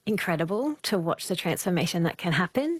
incredible to watch the transformation that can happen.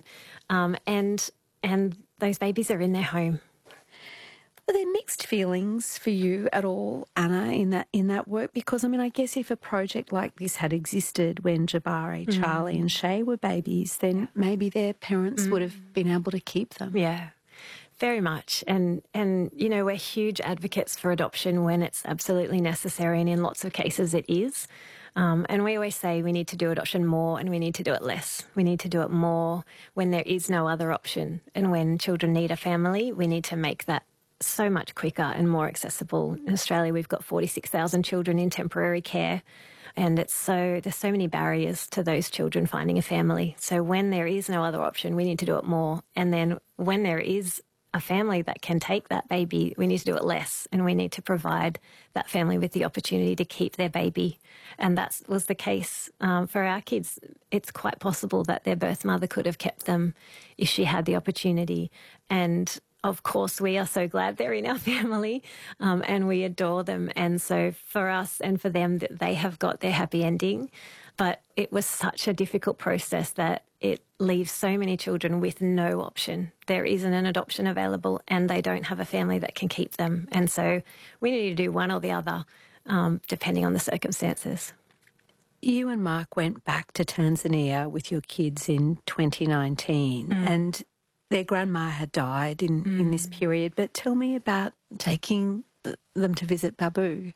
And those babies are in their home. Were there mixed feelings for you at all, Anna, in that work? Because, I mean, I guess if a project like this had existed when Jabari, Charlie and Shay were babies, then maybe their parents would have been able to keep them. Yeah, very much. And you know, we're huge advocates for adoption when it's absolutely necessary, and in lots of cases it is. And we always say we need to do adoption more and we need to do it less. We need to do it more when there is no other option. And when children need a family, we need to make that so much quicker and more accessible. In Australia, we've got 46,000 children in temporary care, and there's so many barriers to those children finding a family. So when there is no other option, we need to do it more. And then when there is a family that can take that baby, we need to do it less, and we need to provide that family with the opportunity to keep their baby. And that was the case for our kids. It's quite possible that their birth mother could have kept them if she had the opportunity. And of course, we are so glad they're in our family, and we adore them. And so for us and for them, they have got their happy ending. But it was such a difficult process that it leaves so many children with no option. There isn't an adoption available, and they don't have a family that can keep them. And so we need to do one or the other, depending on the circumstances. You and Mark went back to Tanzania with your kids in 2019, and their grandma had died in this period. But tell me about taking them to visit Babu.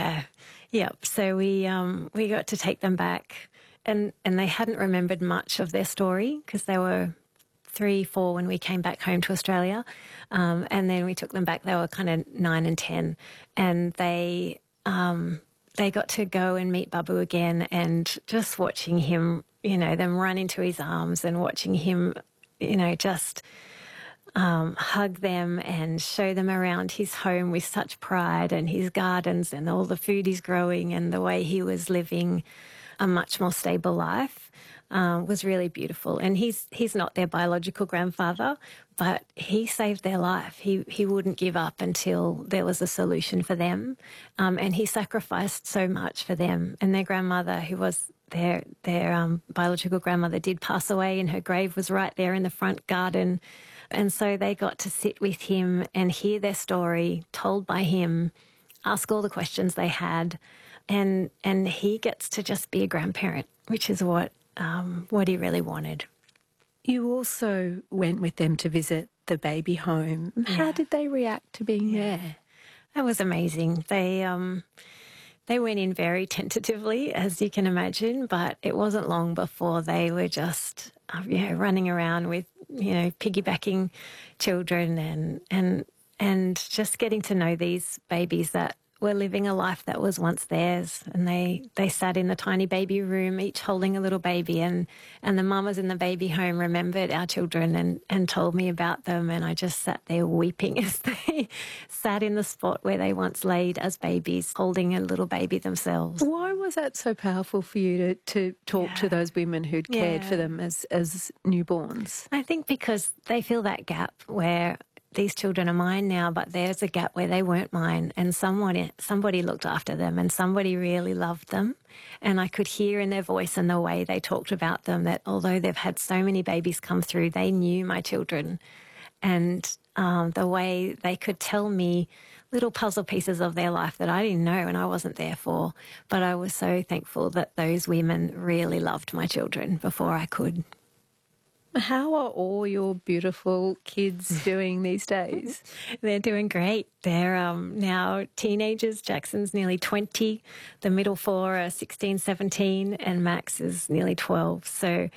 Yep. So we got to take them back, and they hadn't remembered much of their story because they were 3, 4 when we came back home to Australia, and then we took them back. They were kind of 9 and 10, and they got to go and meet Babu again, and just watching him, you know, them run into his arms and watching him, you know, just hug them and show them around his home with such pride, and his gardens and all the food he's growing and the way he was living a much more stable life was really beautiful. And he's not their biological grandfather, but he saved their life. He wouldn't give up until there was a solution for them, and he sacrificed so much for them. And their grandmother, who was their biological grandmother, did pass away, and her grave was right there in the front garden. And so they got to sit with him and hear their story told by him, ask all the questions they had, and he gets to just be a grandparent, which is what he really wanted. You also went with them to visit the baby home. How did they react to being there? That was amazing. They went in very tentatively, as you can imagine, but it wasn't long before they were just running around with, piggybacking children and just getting to know these babies that were living a life that was once theirs. And they sat in the tiny baby room, each holding a little baby, and the mamas in the baby home remembered our children and told me about them. And I just sat there weeping as they sat in the spot where they once laid as babies, holding a little baby themselves. Why was that so powerful for you to talk to those women who'd cared for them as newborns? I think because they feel that gap where these children are mine now, but there's a gap where they weren't mine, and somebody looked after them and somebody really loved them. And I could hear in their voice and the way they talked about them that although they've had so many babies come through, they knew my children. And the way they could tell me little puzzle pieces of their life that I didn't know and I wasn't there for. But I was so thankful that those women really loved my children before I could. How are all your beautiful kids doing these days? They're doing great. They're now teenagers. Jackson's nearly 20. The middle 4 are 16, 17, and Max is nearly 12. So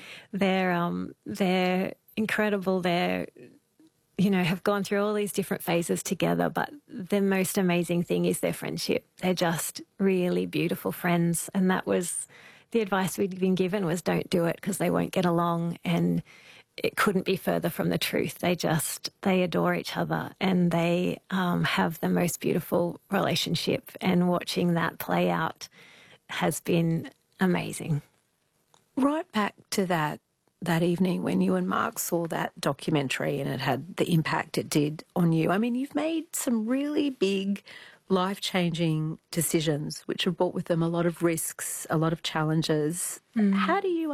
they're incredible. They're have gone through all these different phases together, but the most amazing thing is their friendship. They're just really beautiful friends, and that was the advice we'd been given, was don't do it because they won't get along, and it couldn't be further from the truth. They adore each other, and they have the most beautiful relationship, and watching that play out has been amazing. Right back to that evening when you and Mark saw that documentary and it had the impact it did on you. I mean, you've made some really big, life-changing decisions which have brought with them a lot of risks, a lot of challenges. How do you